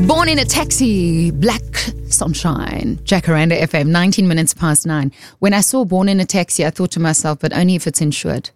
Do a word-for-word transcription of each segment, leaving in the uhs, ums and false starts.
Born in a taxi, black sunshine, Jacaranda F M, nineteen minutes past nine. When I saw Born in a Taxi, I thought to myself, but only if it's insured.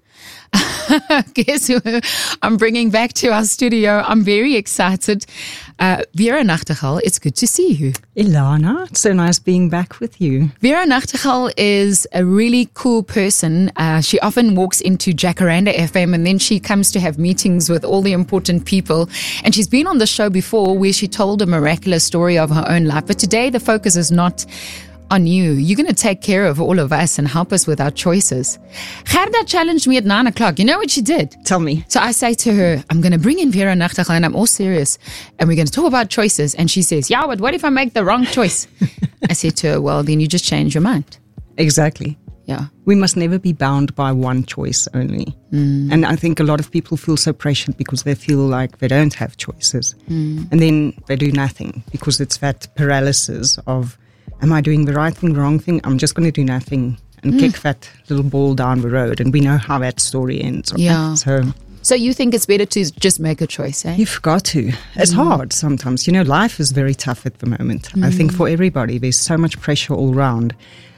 Guess who I'm bringing back to our studio? I'm very excited. Uh, Vera Nachtigall, it's good to see you. Ilana, it's so nice being back with you. Vera Nachtigall is a really cool person. Uh, she often walks into Jacaranda F M and then she comes to have meetings with all the important people. And she's been on the show before where she told a miraculous story of her own life. But today the focus is not on you. You're going to take care of all of us and help us with our choices. Gerda challenged me at nine o'clock. You know what she did? Tell me. So I say to her, I'm going to bring in Vera Nachtigall and I'm all serious. And we're going to talk about choices. And she says, yeah, but what if I make the wrong choice? I said to her, well, then you just change your mind. Exactly. Yeah. We must never be bound by one choice only. Mm. And I think a lot of people feel so pressured because they feel like they don't have choices. Mm. And then they do nothing because it's that paralysis of, am I doing the right thing, wrong thing? I'm just going to do nothing and mm. kick that little ball down the road. And we know how that story ends. Right? Yeah. So, so you think it's better to just make a choice, eh? You've got to. It's mm. hard sometimes. You know, life is very tough at the moment. Mm. I think for everybody, there's so much pressure all around.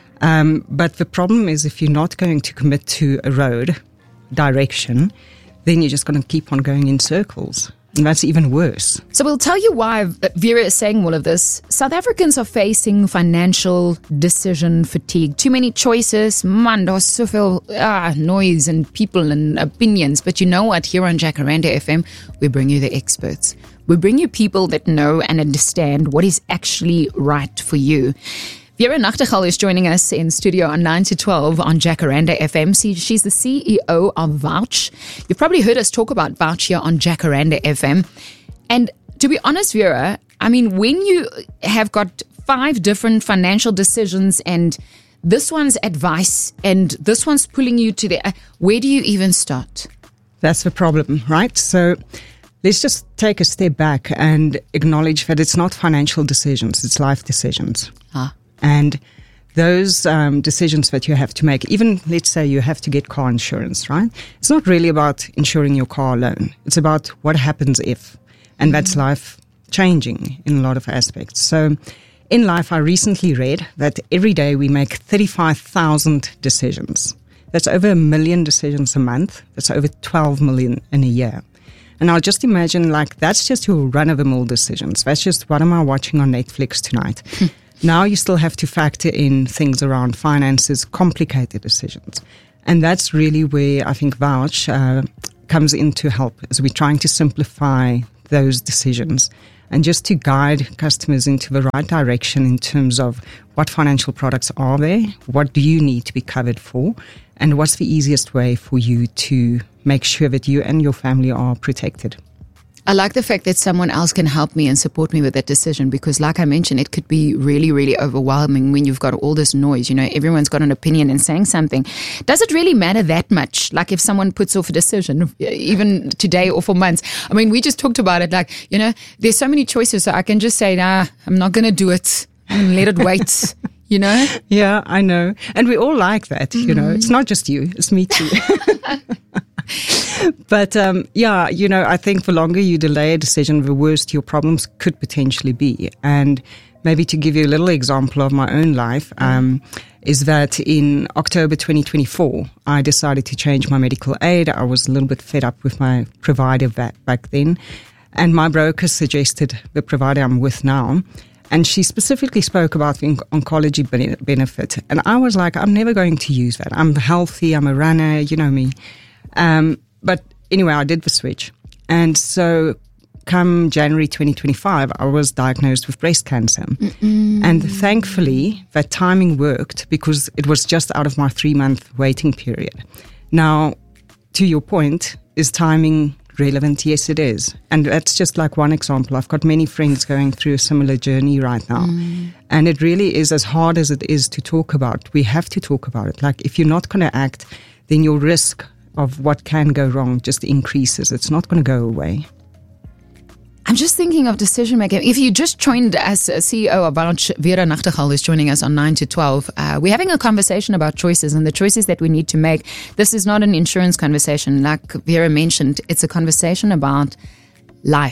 Um, but the problem is if you're not going to commit to a road direction, then you're just going to keep on going in circles. And that's even worse. So we'll tell you why Vera is saying all of this. South Africans are facing financial decision fatigue. Too many choices. Man, there's so viel ah, noise and people and opinions. But you know what? Here on Jacaranda F M, we bring you the experts. We bring you people that know and understand what is actually right for you. Vera Nachtigall is joining us in studio on nine to twelve on Jacaranda F M. She's the C E O of Vouch. You've probably heard us talk about Vouch here on Jacaranda F M. And to be honest, Vera, I mean, when you have got five different financial decisions and this one's advice and this one's pulling you to the, where do you even start? That's the problem, right? So let's just take a step back and acknowledge that it's not financial decisions, it's life decisions. Ah. And those um, decisions that you have to make, even let's say you have to get car insurance, right? It's not really about insuring your car alone. It's about what happens if. And mm-hmm. that's life changing in a lot of aspects. So in life, I recently read that every day we make thirty-five thousand decisions. That's over a million decisions a month. That's over twelve million in a year. And I'll just imagine like that's just your run-of-the-mill decisions. That's just what am I watching on Netflix tonight? Now you still have to factor in things around finances, complicated decisions. And that's really where I think Vouch uh, comes in to help, as we're trying to simplify those decisions and just to guide customers into the right direction in terms of what financial products are there, what do you need to be covered for, and what's the easiest way for you to make sure that you and your family are protected. I like the fact that someone else can help me and support me with that decision because like I mentioned, it could be really, really overwhelming when you've got all this noise. You know, everyone's got an opinion and saying something. Does it really matter that much? Like if someone puts off a decision, even today or for months. I mean, we just talked about it like, you know, there's so many choices. So I can just say, nah, I'm not going to do it and let it wait. You know? Yeah, I know. And we all like that, mm-hmm. you know. It's not just you, it's me too. But, um, yeah, you know, I think the longer you delay a decision, the worse your problems could potentially be. And maybe to give you a little example of my own life, um, is that in October twenty twenty-four, I decided to change my medical aid. I was a little bit fed up with my provider back, back then. And my broker suggested the provider I'm with now. And she specifically spoke about the oncology benefit. And I was like, I'm never going to use that. I'm healthy. I'm a runner. You know me. Um, but anyway, I did the switch. And so come January twenty twenty-five, I was diagnosed with breast cancer. Mm-mm. And thankfully, that timing worked because it was just out of my three-month waiting period. Now, to your point, is timing relevant? Yes, it is. And that's just like one example. I've got many friends going through a similar journey right now. Mm. And it really is as hard as it is to talk about. We have to talk about it. Like if you're not going to act, then your risk of what can go wrong just increases. It's not going to go away. I'm just thinking of decision making. If you just joined as C E O of Vouch, Vera Nachtigall is joining us on nine to twelve. Uh, we're having a conversation about choices and the choices that we need to make. This is not an insurance conversation. Like Vera mentioned, it's a conversation about life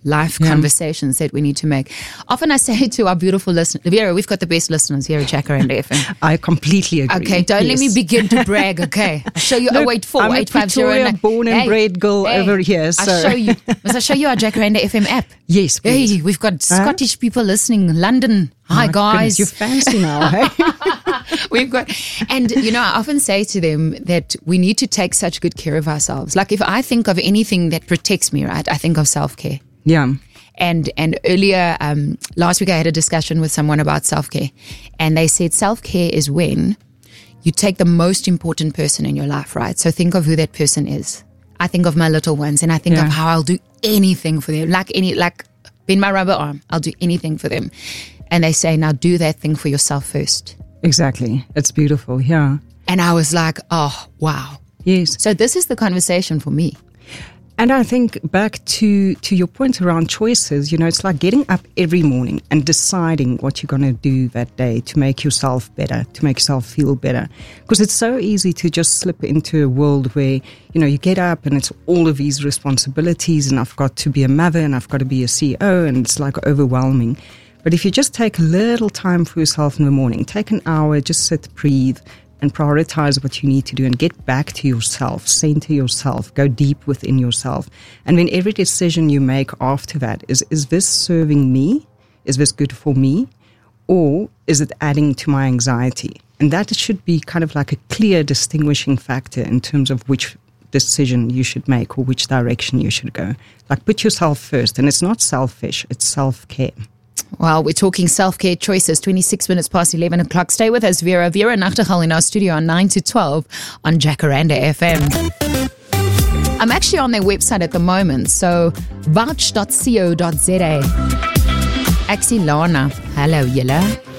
life yeah. conversations that we need to make. Often I say to our beautiful listeners, Vera, we've got the best listeners here at Jacaranda F M. I completely agree. Okay, don't yes. let me begin to brag, okay? I'll show you, Look, oh, wait, four, I'm eight, a five, zero, Pretoria nine. born and hey, bred girl hey, over here. So. I'll show you. Must I show you our Jacaranda F M app? Yes, please. Hey, we've got huh? Scottish people listening, London. Hi, My guys. Goodness, you're fancy now, hey? We've got, and you know, I often say to them that we need to take such good care of ourselves. Like if I think of anything that protects me, right, I think of self-care. Yeah. And and earlier, um, last week I had a discussion with someone about self-care, and they said self-care is when you take the most important person in your life, right? So think of who that person is. I think of my little ones, and I think yeah. of how I'll do anything for them, like any, like bend my rubber arm, I'll do anything for them. And they say, now do that thing for yourself first. Exactly. It's beautiful, yeah. And I was like, oh, wow. Yes. So this is the conversation for me. And I think back to, to your point around choices, you know, it's like getting up every morning and deciding what you're going to do that day to make yourself better, to make yourself feel better. Because it's so easy to just slip into a world where, you know, you get up and it's all of these responsibilities and I've got to be a mother and I've got to be a C E O and it's like overwhelming. But if you just take a little time for yourself in the morning, take an hour, just sit, breathe, and prioritize what you need to do and get back to yourself, center yourself, go deep within yourself. And then every decision you make after that is, is this serving me? Is this good for me? Or is it adding to my anxiety? And that should be kind of like a clear distinguishing factor in terms of which decision you should make or which direction you should go. Like put yourself first. And it's not selfish, it's self-care. Well, we're talking self-care choices, twenty-six minutes past eleven o'clock. Stay with us, Vera. Vera Nachtigall in our studio on nine to twelve on Jacaranda F M. I'm actually on their website at the moment, so vouch dot co dot za. Axie Lana. Hello, Yella.